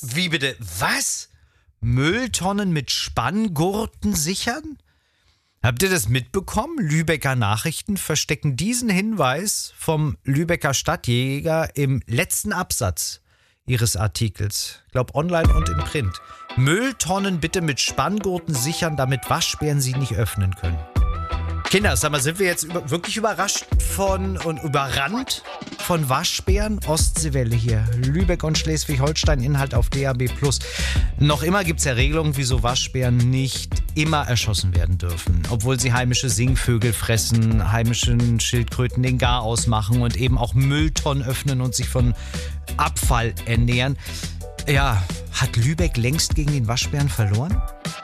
Wie bitte? Was? Mülltonnen mit Spanngurten sichern? Habt ihr das mitbekommen? Lübecker Nachrichten verstecken diesen Hinweis vom Lübecker Stadtjäger im letzten Absatz ihres Artikels. Ich glaube online und im Print. Mülltonnen bitte mit Spanngurten sichern, damit Waschbären sie nicht öffnen können. Kinder, sag mal, sind wir jetzt wirklich überrascht und überrannt von Waschbären? Ostseewelle hier, Lübeck und Schleswig-Holstein, Inhalt auf DAB+. Noch immer gibt es ja Regelungen, wieso Waschbären nicht immer erschossen werden dürfen. Obwohl sie heimische Singvögel fressen, heimischen Schildkröten den Garaus machen und eben auch Mülltonnen öffnen und sich von Abfall ernähren. Ja, hat Lübeck längst gegen den Waschbären verloren?